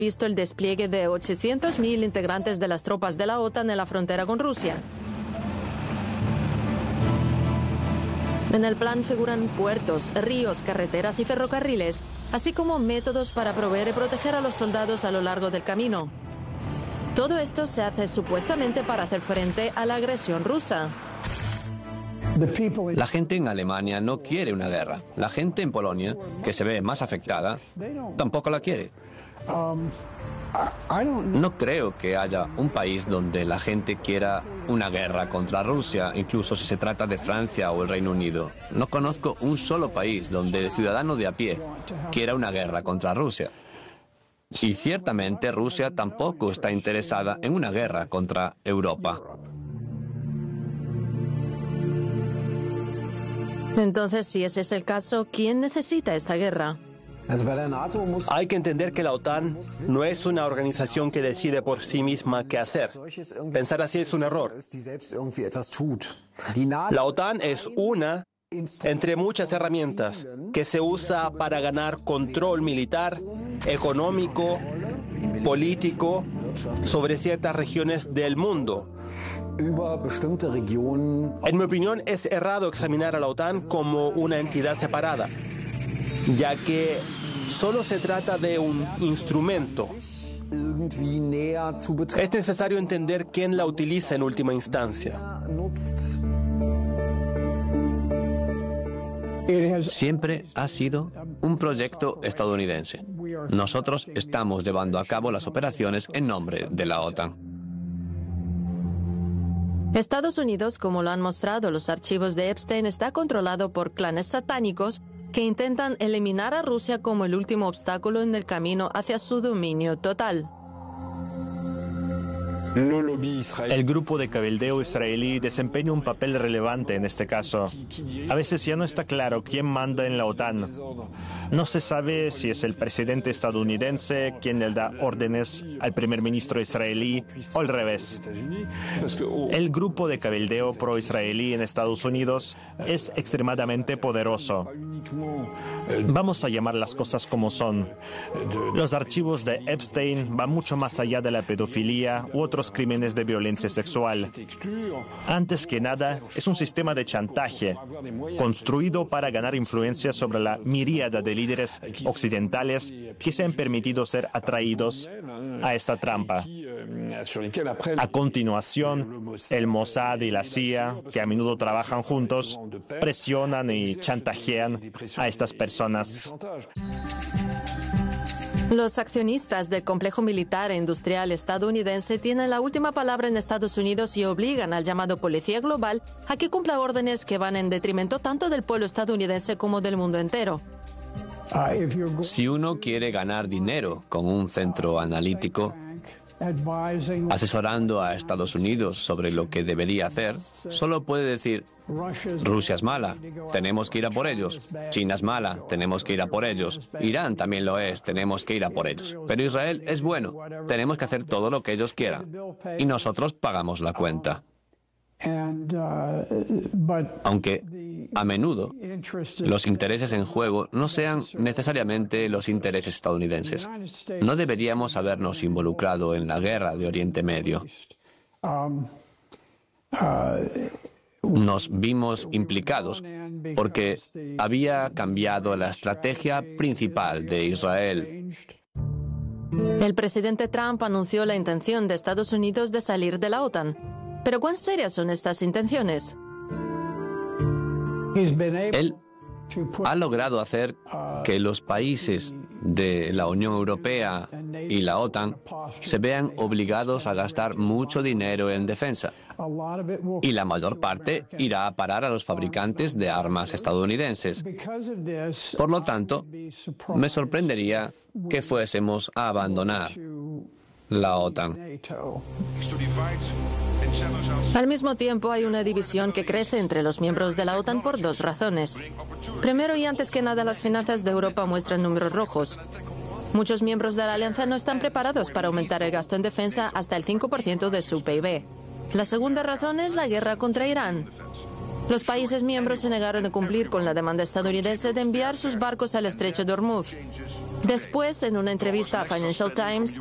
visto el despliegue de 800.000 integrantes de las tropas de la OTAN en la frontera con Rusia. En el plan figuran puertos, ríos, carreteras y ferrocarriles, así como métodos para proveer y proteger a los soldados a lo largo del camino. Todo esto se hace supuestamente para hacer frente a la agresión rusa. La gente en Alemania no quiere una guerra. La gente en Polonia, que se ve más afectada, tampoco la quiere. No creo que haya un país donde la gente quiera una guerra contra Rusia, incluso si se trata de Francia o el Reino Unido. No conozco un solo país donde el ciudadano de a pie quiera una guerra contra Rusia. Y ciertamente Rusia tampoco está interesada en una guerra contra Europa. Entonces, si ese es el caso, ¿quién necesita esta guerra? Hay que entender que la OTAN no es una organización que decide por sí misma qué hacer. Pensar así es un error. La OTAN es una entre muchas herramientas que se usa para ganar control militar, económico, político sobre ciertas regiones del mundo. En mi opinión, es errado examinar a la OTAN como una entidad separada, ya que solo se trata de un instrumento. Es necesario entender quién la utiliza en última instancia. Siempre ha sido un proyecto estadounidense. Nosotros estamos llevando a cabo las operaciones en nombre de la OTAN. Estados Unidos, como lo han mostrado los archivos de Epstein, está controlado por clanes satánicos que intentan eliminar a Rusia como el último obstáculo en el camino hacia su dominio total. El grupo de cabildeo israelí desempeña un papel relevante en este caso. A veces ya no está claro quién manda en la OTAN. No se sabe si es el presidente estadounidense quien le da órdenes al primer ministro israelí o al revés. El grupo de cabildeo pro-israelí en Estados Unidos es extremadamente poderoso. Vamos a llamar las cosas como son. Los archivos de Epstein van mucho más allá de la pedofilia u otros crímenes de violencia sexual. Antes que nada, es un sistema de chantaje construido para ganar influencia sobre la miríada de líderes occidentales que se han permitido ser atraídos a esta trampa. A continuación, el Mossad y la CIA, que a menudo trabajan juntos, presionan y chantajean a estas personas. Los accionistas del complejo militar e industrial estadounidense tienen la última palabra en Estados Unidos y obligan al llamado Policía Global a que cumpla órdenes que van en detrimento tanto del pueblo estadounidense como del mundo entero. Si uno quiere ganar dinero con un centro analítico, asesorando a Estados Unidos sobre lo que debería hacer, solo puede decir: Rusia es mala, tenemos que ir a por ellos. China es mala, tenemos que ir a por ellos. Irán también lo es, tenemos que ir a por ellos. Pero Israel es bueno, tenemos que hacer todo lo que ellos quieran. Y nosotros pagamos la cuenta. Aunque a menudo los intereses en juego no sean necesariamente los intereses estadounidenses. No deberíamos habernos involucrado en la guerra de Oriente Medio. Nos vimos implicados porque había cambiado la estrategia principal de Israel. El presidente Trump anunció la intención de Estados Unidos de salir de la OTAN. ¿Pero cuán serias son estas intenciones? Él ha logrado hacer que los países de la Unión Europea y la OTAN se vean obligados a gastar mucho dinero en defensa. Y la mayor parte irá a parar a los fabricantes de armas estadounidenses. Por lo tanto, me sorprendería que fuésemos a abandonar la OTAN. Al mismo tiempo, hay una división que crece entre los miembros de la OTAN por dos razones. Primero y antes que nada, las finanzas de Europa muestran números rojos. Muchos miembros de la alianza no están preparados para aumentar el gasto en defensa hasta el 5% de su PIB. La segunda razón es la guerra contra Irán. Los países miembros se negaron a cumplir con la demanda estadounidense de enviar sus barcos al estrecho de Hormuz. Después, en una entrevista a Financial Times,